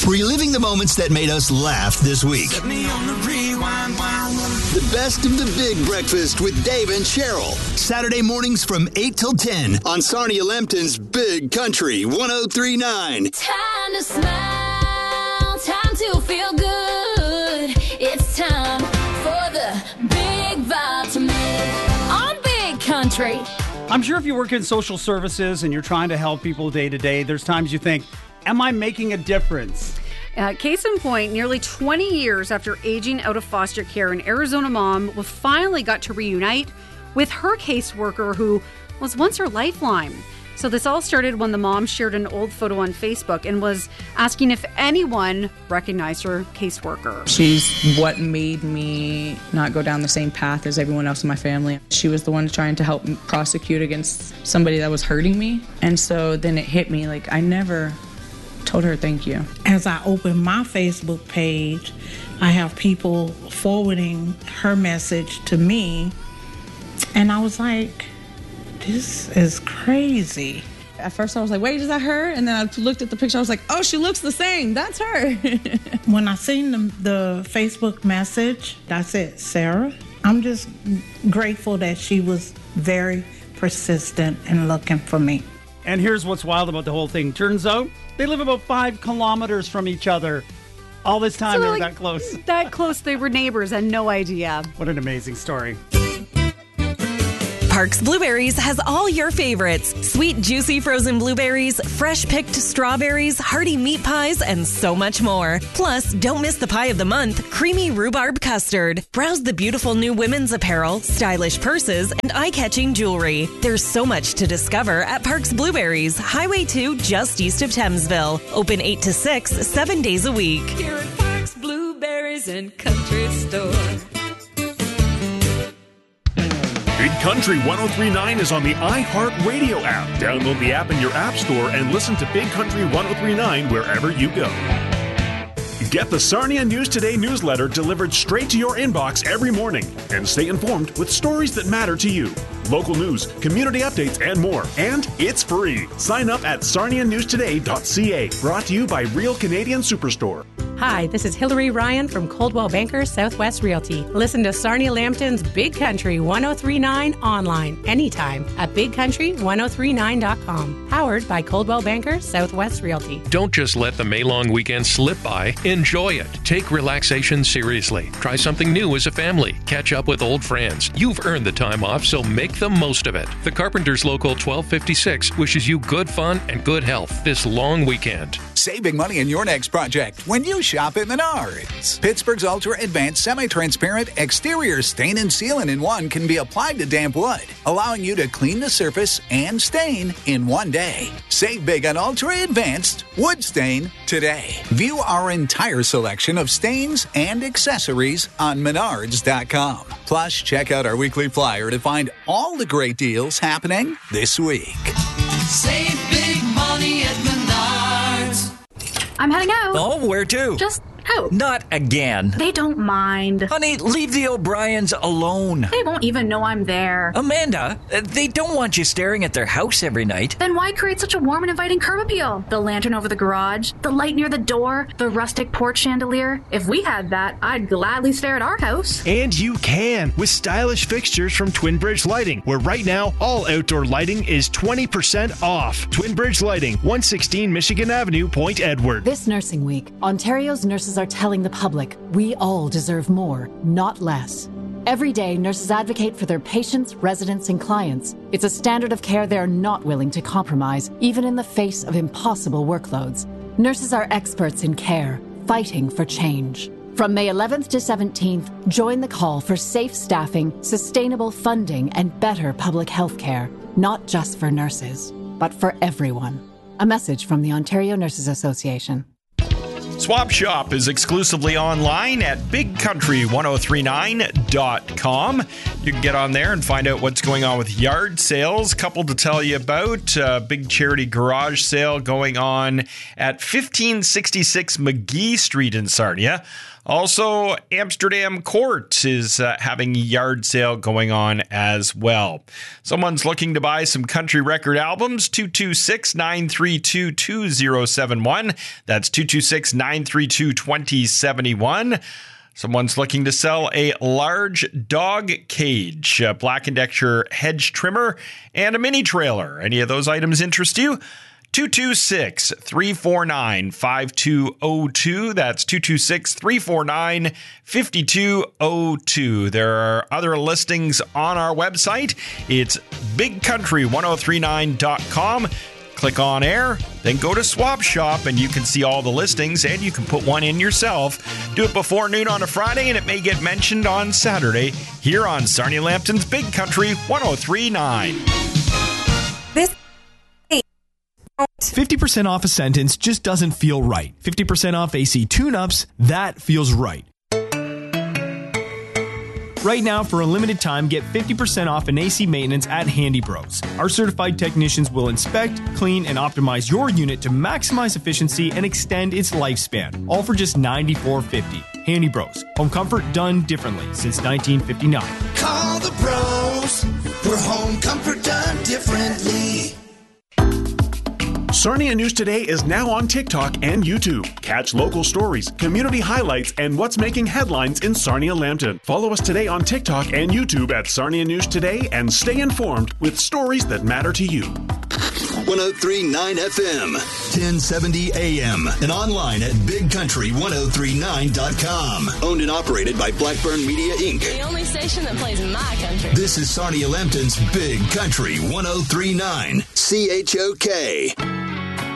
Reliving the moments that made us laugh this week. Set me on the rewind. The best of the Big Breakfast with Dave and Cheryl. Saturday mornings from 8 till 10 on Sarnia Lambton's Big Country 103.9. Time to smile, time to feel good. It's time for the Big Vibe to make on Big Country. I'm sure if you work in social services and you're trying to help people day to day, there's times you think, am I making a difference? Case in point, nearly 20 years after aging out of foster care, an Arizona mom finally got to reunite with her caseworker who was once her lifeline. So this all started when the mom shared an old photo on Facebook and was asking if anyone recognized her caseworker. She's what made me not go down the same path as everyone else in my family. She was the one trying to help prosecute against somebody that was hurting me. And so then it hit me, like I never told her thank you. As I open my Facebook page, I have people forwarding her message to me. And I was like, this is crazy. At first I was like, wait, is that her? And then I looked at the picture, I was like, oh, she looks the same. That's her. When I seen the Facebook message, I said, Sarah, I'm just grateful that she was very persistent in looking for me. And here's what's wild about the whole thing. Turns out they live about 5 kilometers from each other. All this time they were that close. That close, they were neighbors and no idea. What an amazing story. Parks Blueberries has all your favorites. Sweet, juicy frozen blueberries, fresh picked strawberries, hearty meat pies, and so much more. Plus, don't miss the pie of the month, creamy rhubarb custard. Browse the beautiful new women's apparel, stylish purses, and eye-catching jewelry. There's so much to discover at Parks Blueberries, Highway 2, just east of Thamesville. Open 8 to 6, 7 days a week. Here at Parks Blueberries and Country Store. Big Country 103.9 is on the iHeartRadio app. Download the app in your app store and listen to Big Country 103.9 wherever you go. Get the Sarnia News Today newsletter delivered straight to your inbox every morning and stay informed with stories that matter to you. Local news, community updates, and more. And it's free. Sign up at sarnianewstoday.ca. Brought to you by Real Canadian Superstore. Hi, this is Hillary Ryan from Coldwell Banker Southwest Realty. Listen to Sarnia Lambton's Big Country 103.9 online anytime at bigcountry1039.com. Powered by Coldwell Banker Southwest Realty. Don't just let the May long weekend slip by. Enjoy it. Take relaxation seriously. Try something new as a family. Catch up with old friends. You've earned the time off, so make the most of it. The Carpenters Local 1256 wishes you good fun and good health this long weekend. Save big money in your next project when you shop at Menards. Pittsburgh's Ultra Advanced Semi-Transparent Exterior Stain and Seal-in-One can be applied to damp wood, allowing you to clean the surface and stain in one day. Save big on Ultra Advanced Wood Stain today. View our entire selection of stains and accessories on Menards.com. Plus, check out our weekly flyer to find all the great deals happening this week. Save big money at Menards. I'm heading out. Oh, where to? Just out. Not again. They don't mind. Honey, leave the O'Briens alone. They won't even know I'm there. Amanda, they don't want you staring at their house every night. Then why create such a warm and inviting curb appeal? The lantern over the garage, the light near the door, the rustic porch chandelier. If we had that, I'd gladly stare at our house. And you can with stylish fixtures from Twin Bridge Lighting, where right now all outdoor lighting is 20% off. Twin Bridge Lighting, 116 Michigan Avenue, Point Edward. This Nursing Week, Ontario's nurses are telling the public we all deserve more, not less. Every day, nurses advocate for their patients, residents, and clients. It's a standard of care they're not willing to compromise, even in the face of impossible workloads. Nurses are experts in care, fighting for change. From May 11th to 17th, join the call for safe staffing, sustainable funding, and better public health care, not just for nurses, but for everyone. A message from the Ontario Nurses Association. Swap Shop is exclusively online at bigcountry1039.com. You can get on there and find out what's going on with yard sales. Couple to tell you about. Big charity garage sale going on at 1566 McGee Street in Sarnia. Also, Amsterdam Court is having a yard sale going on as well. Someone's looking to buy some country record albums, 226-932-2071. That's 226-932-2071. Someone's looking to sell a large dog cage, a Black & Decker hedge trimmer, and a mini trailer. Any of those items interest you? 226-349-5202. That's 226-349-5202. There are other listings on our website. It's bigcountry1039.com. Click on air, then go to Swap Shop, and you can see all the listings, and you can put one in yourself. Do it before noon on a Friday, and it may get mentioned on Saturday here on Sarnia Lambton's Big Country 1039. 50% off a sentence just doesn't feel right. 50% off AC tune-ups, that feels right. Right now, for a limited time, get 50% off an AC maintenance at Handy Bros. Our certified technicians will inspect, clean, and optimize your unit to maximize efficiency and extend its lifespan, all for just $94.50. Handy Bros. Home comfort done differently since 1959. Call the bros for home comfort done differently. Sarnia News Today is now on TikTok and YouTube. Catch local stories, community highlights, and what's making headlines in Sarnia Lambton. Follow us today on TikTok and YouTube at Sarnia News Today and stay informed with stories that matter to you. 103.9 FM, 1070 AM, and online at bigcountry1039.com. Owned and operated by Blackburn Media, Inc. The only station that plays my country. This is Sarnia Lambton's Big Country 1039, CHOK.